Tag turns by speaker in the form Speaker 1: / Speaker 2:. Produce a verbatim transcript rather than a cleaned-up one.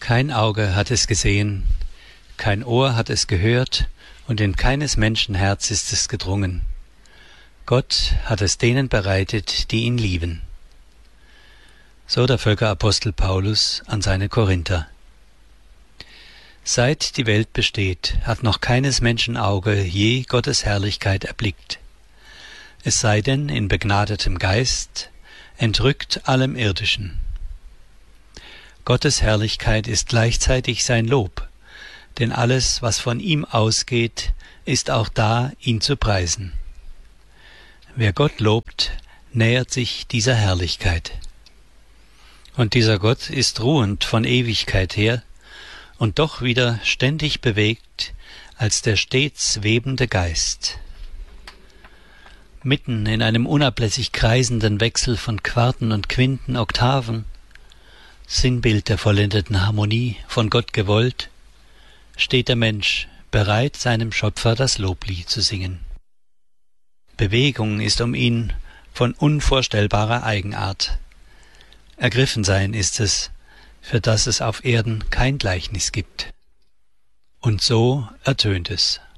Speaker 1: Kein Auge hat es gesehen, kein Ohr hat es gehört, und in keines Menschen Herz ist es gedrungen. Gott hat es denen bereitet, die ihn lieben. So der Völkerapostel Paulus an seine Korinther. Seit die Welt besteht, hat noch keines Menschen Auge je Gottes Herrlichkeit erblickt. Es sei denn in begnadetem Geist, entrückt allem Irdischen. Gottes Herrlichkeit ist gleichzeitig sein Lob, denn alles, was von ihm ausgeht, ist auch da, ihn zu preisen. Wer Gott lobt, nähert sich dieser Herrlichkeit. Und dieser Gott ist ruhend von Ewigkeit her und doch wieder ständig bewegt als der stets webende Geist. Mitten in einem unablässig kreisenden Wechsel von Quarten und Quinten, Oktaven, Sinnbild der vollendeten Harmonie, von Gott gewollt, steht der Mensch bereit, seinem Schöpfer das Loblied zu singen. Bewegung ist um ihn von unvorstellbarer Eigenart. Ergriffensein ist es, für das es auf Erden kein Gleichnis gibt. Und so ertönt es.